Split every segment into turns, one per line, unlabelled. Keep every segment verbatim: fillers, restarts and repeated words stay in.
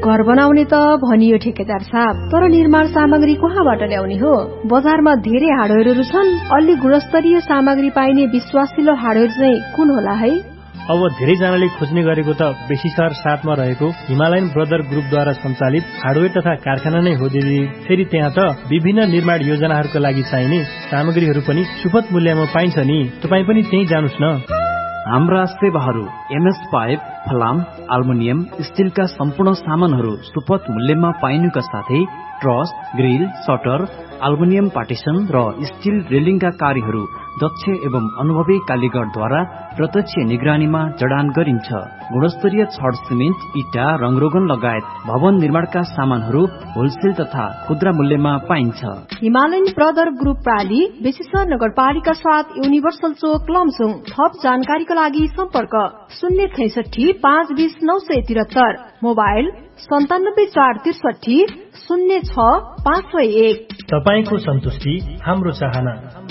घर बनाउने त भनियो ठेकेदार साहब, तर निर्माण सामग्री कहाँबाट ल्याउने हो? बजारमा धेरै हार्डवेयरहरू छन्, अलि गुणस्तरीय सामग्री पाइने विश्वासिलो हार्डवेयर चाहिँ कुन होला है?
अब धेरैजनाले खोज्ने गरेको त बेसीसर साथमा रहेको हिमालयन ब्रदर ग्रुपद्वारा सञ्चालित हार्डवेयर तथा कारखाना नै हो दिदी। फेरि त्यहाँ त विभिन्न निर्माण योजनाहरूका लागि चाहिने सामग्रीहरू पनि सुपथ मूल्यमा पाइन्छ नि। तपाईँ पनि त्यही जानुस् न।
हाम्रा सेवाहरू एमएस पाइप, फलाम, एल्युमिनियम, स्टिलका सम्पूर्ण सामानहरू सुपथ मूल्यमा पाइनुका साथै truss, grill, shutter, aluminium partition र स्टिल रेलिङका कार्यहरू दक्ष एवं अनुभवी कालीगरद्वारा प्रत्यक्ष निगरानीमा जडान गरिन्छ। गुणस्तरीय छड, सिमेन्ट, इटा, रङरोगन लगायत भवन निर्माणका सामानहरू होलसेल तथा खुद्रा मूल्यमा पाइन्छ।
हिमालयन ब्रदर ग्रुप प्राली, बेसीसर नगरपालिका साथ युनिभर्सल चोक, लमजुङ। थप जानकारीका लागि सम्पर्क शून्य छैसठी पाँच बीस नौ सय तिहत्तर, मोबाइल सन्तानब्बे चार त्रिसठी शून्य छ पाँच सय एक।
तपाईको सन्तुष्टि हाम्रो चाहना।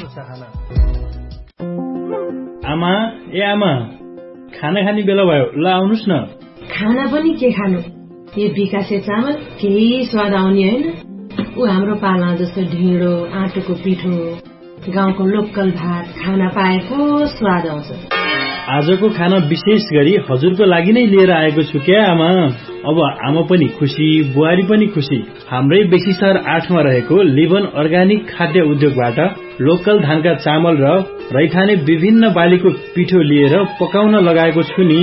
आमा, ए आमा, खाना खाने बेला भयो, ल आउनुस् न।
खाना पनि के खानु, यो विकासे चामल केही स्वाद आउने होइन। ऊ हाम्रो पाला जस्तो ढिँडो, आँटोको पिठो, गाउँको लोकल भात खाना पाएको स्वाद आउँछ।
आजको खाना विशेष गरी हजुरको लागि नै लिएर आएको छु क्या आमा। अब आमा पनि खुसी, बुहारी पनि खुसी। हाम्रै बेसीसर आठमा रहेको लिभन अर्गानिक खाद्य उद्योगबाट लोकल धानका चामल र रैथाने विभिन्न बालीको पिठो लिएर पकाउन लगाएको छु नि।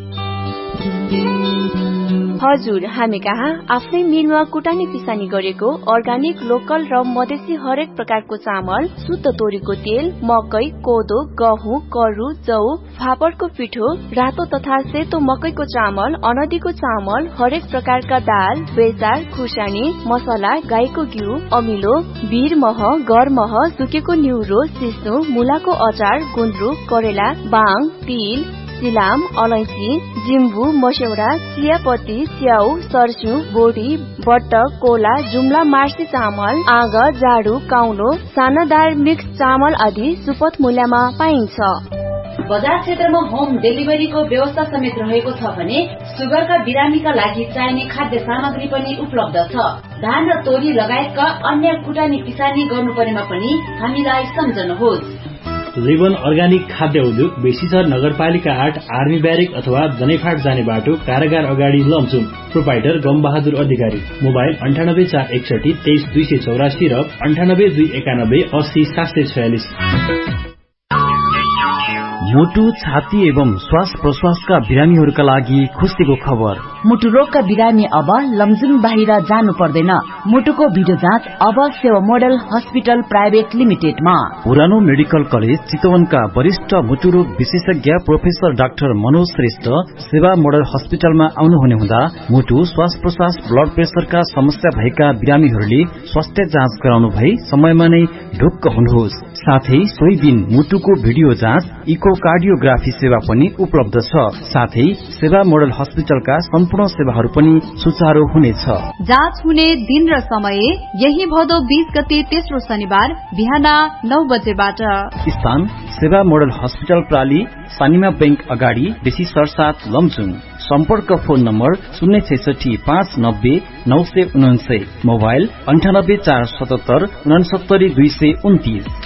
हजुर, हामी कहाँ आफ्नै मिलमा कुटानी पिसानी गरेको अर्गानिक, लोकल र मधेसी हरेक प्रकारको चामल, शुद्ध तोरीको तेल, मकै, कोदो, गहुँ, करु, जौ, फापरको पिठो, रातो तथा सेतो मकैको चामल, अनदीको चामल, हरेक प्रकारका दाल, बेसार, खुर्सानी, मसला, गाईको घिउ, अमिलो, भिर मह, गर मह, सुकेको न्युरो, सिस्नो, मुलाको अचार, गुन्द्रुक, करेला, बाङ, तिल, सिलाम, अलैँची, जिम्बु, मस्यौडा, चियापत्ती, च्याउ, सर्स्यु, बोडी, बट्ट, कोला, जुम्ला, मार्सी चामल, आग, जाडु, काउलो, सानादार मिक्स चामल आदि सुपथ मूल्यमा पाइन्छ।
बजार क्षेत्रमा होम डेलिभरीको व्यवस्था समेत रहेको छ भने सुगरका बिरामीका लागि चाहिने खाद्य सामग्री पनि उपलब्ध छ। धान र तोरी लगायतका अन्य कुटानी पिसानी गर्नु परेमा पनि हामीलाई सम्झनुहोस्।
लिभन अर्गानिक खाद्य उद्योग, बेसीसर नगरपालिका आठ, आर्मी ब्यारेक अथवा जनेफाट जाने बाटो, कारागार अगाडि, लमजुङ। प्रोपाइटर गम बहादुर अधिकारी। मोबाइल अन्ठानब्बे चार एकसठी तेइस दुई सय चौरासी र अन्ठानब्बे दुई एकानब्बे अस्सी सात सय छयालिस।
मुटु, छाती एवं श्वास प्रश्वासका बिरामीहरूका लागि खुसीको खबर।
मुटु रोगका बिरामी अब लमजुङ बाहिर जानु पर्दैन। मुटुको भिडियो जाँच अब सेवा मोडल हस्पिटल प्राइभेट लिमिटेडमा।
पुरानो मेडिकल कलेज चितवनका वरिष्ठ मुटु रोग विशेषज्ञ प्रोफेसर डाक्टर मनोज श्रेष्ठ सेवा मोडल हस्पिटलमा आउनुहुने हुँदा मुटु, श्वास प्रश्वास, ब्लड प्रेसरका समस्या भएका बिरामीहरूले स्वास्थ्य जाँच गराउनु भई समयमा नै ढुक्क हुनुहोस्। साथै सोही दिन मुटुको भिडियो जाँच, इको कार्डियोग्राफी सेवा पनि उपलब्ध छ। साथै सेवा मोडल हस्पिटलका सम्पूर्ण सेवाहरू पनि सुचारू हुनेछ।
जाँच हुने दिन र समय यही भदौ बीस गते तेस्रो शनिबार बिहान नौ बजेबाट।
स्थान सेवा मोडल हस्पिटल प्राली, सानिमा बैंक अगाडि, बेसी सरसाथ, लमजुङ। सम्पर्क फोन नम्बर शून्य छैसठी पाँच नब्बे नौ सय उनासय, मोबाइल अन्ठानब्बे चार सतहत्तर उनासत्तरी दुई सय उन्तिस।